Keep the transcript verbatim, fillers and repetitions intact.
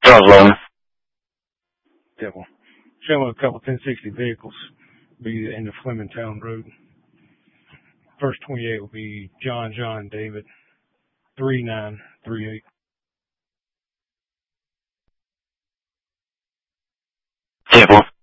Logan. Devil. Showing a couple ten sixty vehicles. Be in the Flemingtown Road. First twenty-eight will be John John David. three nine three eight. Devil.